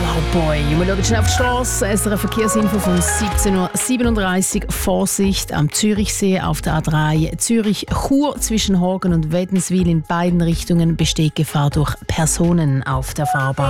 Oh boy, wir schauen schnell auf die Straße. Es ist eine Verkehrsinfo von 17:37 Uhr. Vorsicht am Zürichsee auf der A3 Zürich-Chur zwischen Horgen und Wädenswil. In beiden Richtungen besteht Gefahr durch Personen auf der Fahrbahn.